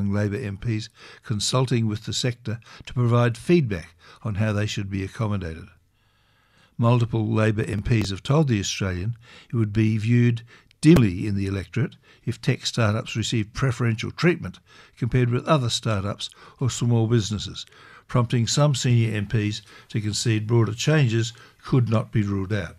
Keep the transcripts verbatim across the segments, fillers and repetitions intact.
among Labor M Ps consulting with the sector to provide feedback on how they should be accommodated. Multiple Labor M Ps have told The Australian it would be viewed dimly in the electorate if tech startups received preferential treatment compared with other startups or small businesses, prompting some senior M Ps to concede broader changes could not be ruled out.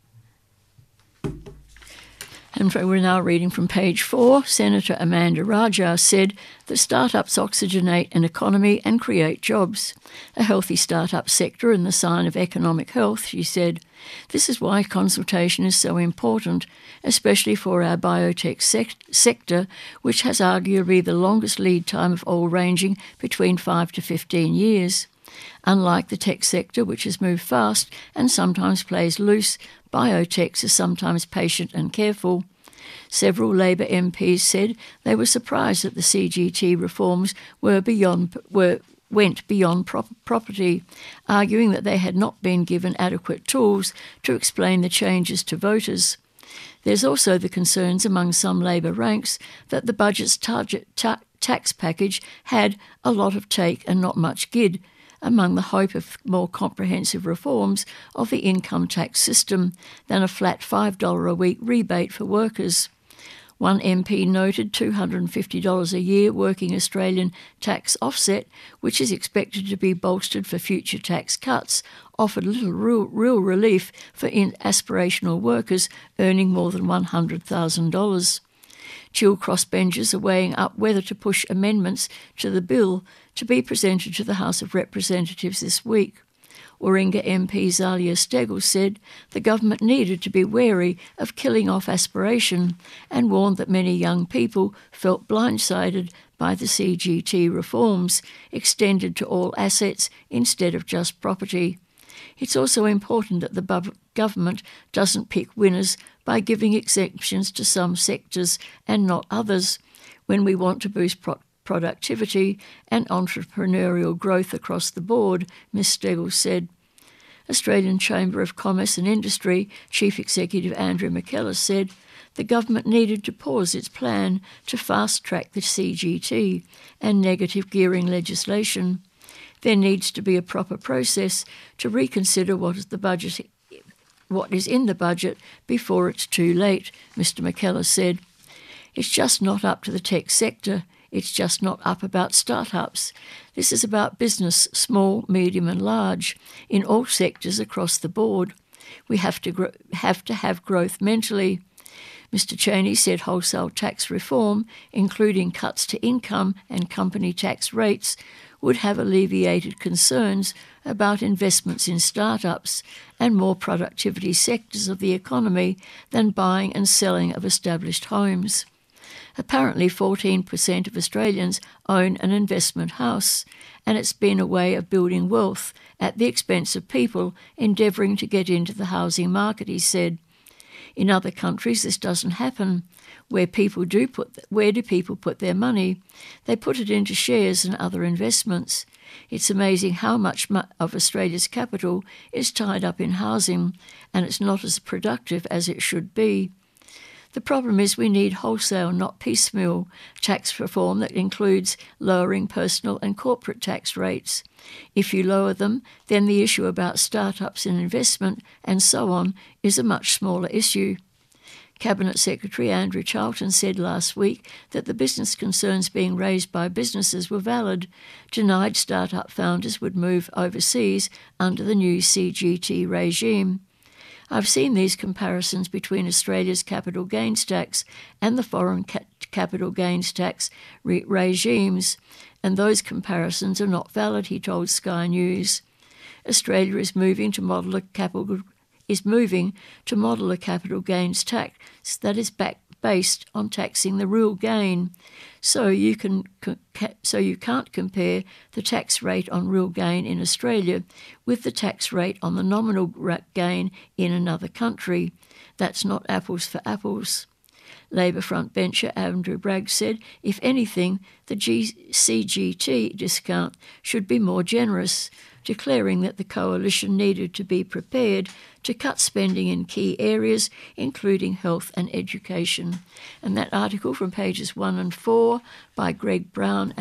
And we're now reading from page four. Senator Amanda Rajah said that startups oxygenate an economy and create jobs. A healthy startup sector and the sign of economic health, she said. This is why consultation is so important, especially for our biotech sec- sector, which has arguably the longest lead time of all, ranging between five to fifteen years. Unlike the tech sector, which has moved fast and sometimes plays loose, biotechs are sometimes patient and careful. Several Labor M Ps said they were surprised that the C G T reforms were beyond were went beyond prop- property, arguing that they had not been given adequate tools to explain the changes to voters. There's also the concerns among some Labor ranks that the budget's target ta- tax package had a lot of take and not much give, among the hope of more comprehensive reforms of the income tax system than a flat five dollars a week rebate for workers. One M P noted two hundred fifty dollars a year working Australian tax offset, which is expected to be bolstered for future tax cuts, offered little real, real relief for in aspirational workers earning more than one hundred thousand dollars. Dual crossbenchers are weighing up whether to push amendments to the bill to be presented to the House of Representatives this week. Warringah M P Zalia Steggall said the government needed to be wary of killing off aspiration and warned that many young people felt blindsided by the C G T reforms, extended to all assets instead of just property. It's also important that the bu- government doesn't pick winners by giving exemptions to some sectors and not others when we want to boost pro- productivity and entrepreneurial growth across the board, Miz Steggall said. Australian Chamber of Commerce and Industry Chief Executive Andrew McKellar said the government needed to pause its plan to fast-track the C G T and negative gearing legislation. There needs to be a proper process to reconsider what is the budget, what is in the budget before it's too late, Mister McKellar said. It's just not up to the tech sector. It's just not up about startups. This is about business, small, medium and large, in all sectors across the board. We have to gro- have to have growth mentally. Mister Cheney said wholesale tax reform, including cuts to income and company tax rates, would have alleviated concerns about investments in startups and more productivity sectors of the economy than buying and selling of established homes. Apparently fourteen percent of Australians own an investment house, and it's been a way of building wealth at the expense of people endeavouring to get into the housing market, he said. In other countries this doesn't happen. Where people do put, where do people put their money? They put it into shares and other investments. It's amazing how much of Australia's capital is tied up in housing, and it's not as productive as it should be. The problem is we need wholesale, not piecemeal, tax reform that includes lowering personal and corporate tax rates. If you lower them, then the issue about startups and investment and so on is a much smaller issue. Cabinet Secretary Andrew Charlton said last week that the business concerns being raised by businesses were valid, denied startup founders would move overseas under the new C G T regime. I've seen these comparisons between Australia's capital gains tax and the foreign ca- capital gains tax re- regimes, and those comparisons are not valid, he told Sky News. Australia is moving to model a capital is moving to model a capital gains tax that is back, based on taxing the real gain. So you can so you can't compare the tax rate on real gain in Australia with the tax rate on the nominal gain in another country. That's not apples for apples. Labor frontbencher Andrew Bragg said, if anything, the G- C G T discount should be more generous, declaring that the coalition needed to be prepared to cut spending in key areas, including health and education. And that article from pages one and four by Greg Brown